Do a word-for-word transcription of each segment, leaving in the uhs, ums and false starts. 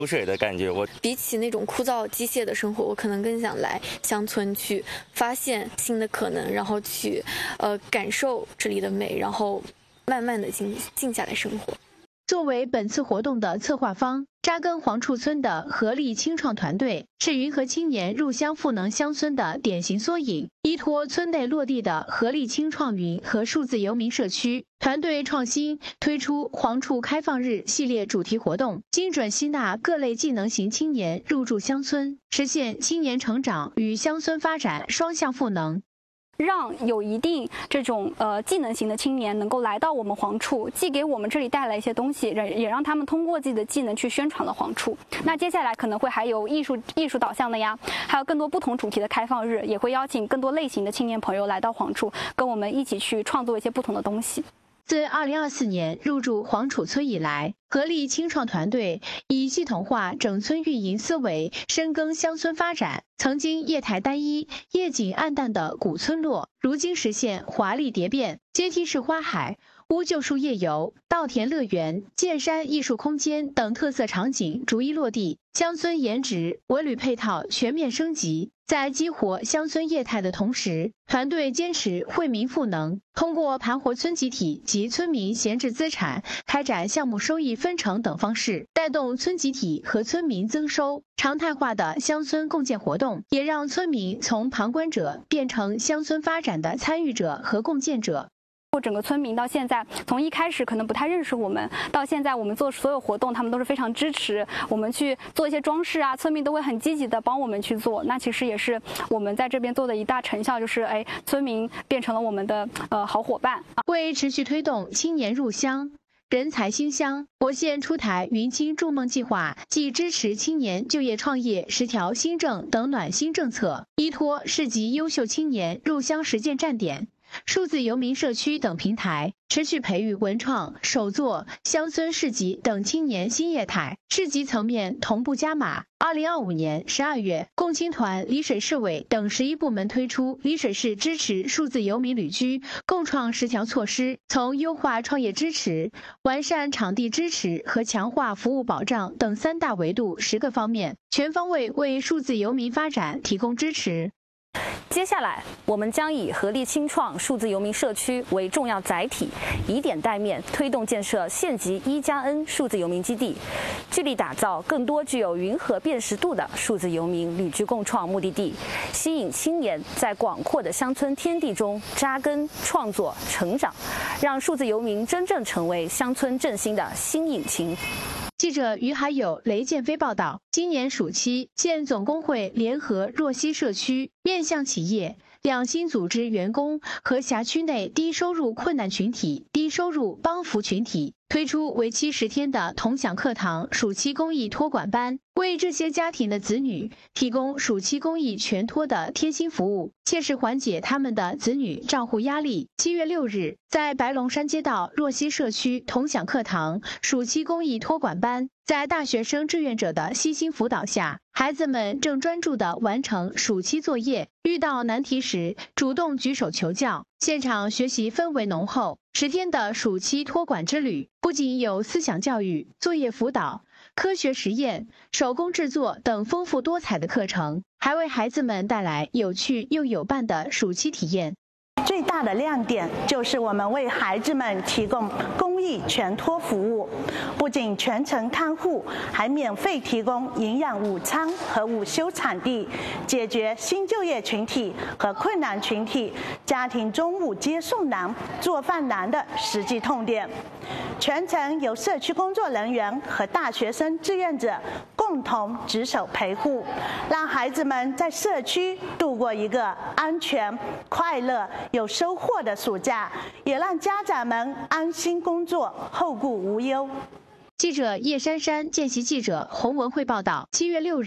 流水的感觉。我比起那种枯燥机械的生活，我可能更想来乡村去发现新的可能，然后去呃感受这里的美，然后慢慢的静静下来生活。 作为本次活动的策划方，扎根黄处村的合力青创团队是云和青年入乡赋能乡村的典型缩影。依托村内落地的合力青创云和数字游民社区，团队创新推出黄处开放日系列主题活动，精准吸纳各类技能型青年入驻乡村，实现青年成长与乡村发展双向赋能。 让有一定这种呃技能型的青年能够来到我们黄处，既给我们这里带来一些东西，也让他们通过自己的技能去宣传了黄处。那接下来可能会还有艺术艺术导向的呀，还有更多不同主题的开放日，也会邀请更多类型的青年朋友来到黄处，跟我们一起去创作一些不同的东西。 自二零二四年入驻黄处村以来，合力青创团队以系统化整村运营思维深耕乡村发展。曾经业态单一、夜景暗淡的古村落，如今实现华丽蝶变、阶梯式花海、乌桕树夜游、稻田乐园、剑山艺术空间等特色场景逐一落地，乡村颜值、文旅配套全面升级。在激活乡村业态的同时，团队坚持惠民赋能，通过盘活村集体及村民闲置资产，开展项目收益分成等方式，带动村集体和村民增收。常态化的乡村共建活动，也让村民从旁观者变成乡村发展的参与者和共建者。 整个村民到现在，从一开始可能不太认识我们，到现在我们做所有活动，他们都是非常支持我们去做一些装饰啊，村民都会很积极的帮我们去做。那其实也是我们在这边做的一大成效，就是哎，村民变成了我们的呃好伙伴。 为持续推动青年入乡、人才兴乡，我县出台云青筑梦计划暨支持青年就业创业十条新政等暖心政策，依托市级优秀青年入乡实践站点、数字游民社区等平台，持续培育文创、手作、乡村市集等青年新业态。市级层面同步加码。二零二五年十二月，共青团、丽水市委等十一部门推出丽水市支持数字游民旅居共创十条措施，从优化创业支持、完善场地支持和强化服务保障等三大维度十个方面，全方位为数字游民发展提供支持。 接下来，我们将以合力青创数字游民社区为重要载体，以点带面，推动建设县级一加 N 数字游民基地，致力打造更多具有云和辨识度的数字游民旅居共创目的地，吸引青年在广阔的乡村天地中扎根、创作、成长，让数字游民真正成为乡村振兴的新引擎。 记者于海友、雷建飞报道，今年暑期，县总工会联合若溪社区面向企业、两新组织员工和辖区内低收入困难群体、低收入帮扶群体，推出为期十天的同享课堂暑期公益托管班，为这些家庭的子女提供暑期公益全托的贴心服务，切实缓解他们的子女照护压力。七月六日，在白龙山街道若溪社区同享课堂暑期公益托管班，在大学生志愿者的悉心辅导下，孩子们正专注地完成暑期作业，遇到难题时主动举手求教，现场学习氛围浓厚。十天的暑期托管之旅，不仅有思想教育、作业辅导、科学实验、手工制作等丰富多彩的课程，还为孩子们带来有趣又有伴的暑期体验。 最大的亮点就是我们为孩子们提供公益全托服务，不仅全程看护，还免费提供营养午餐和午休场地，解决新就业群体和困难群体家庭中午接送难、做饭难的实际痛点。全程由社区工作人员和大学生志愿者共同值守陪护，让孩子们在社区度过一个安全、快乐、有收获的暑假，也让家长们安心工作，后顾无忧。 记者叶珊珊见习记者洪文慧报道。七月六日，白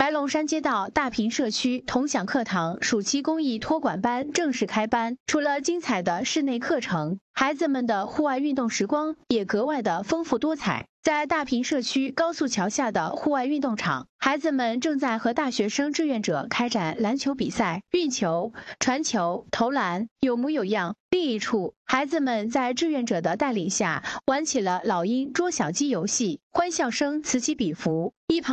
白龙山街道大坪社区同享课堂暑期公益托管班正式开班。除了精彩的室内课程，孩子们的户外运动时光也格外的丰富多彩。在大坪社区高速桥下的户外运动场，孩子们正在和大学生志愿者开展篮球比赛、运球、传球、投篮，有模有样。另一处，孩子们在志愿者的带领下玩起了老鹰捉小鸡游戏，欢笑声此起彼伏。一旁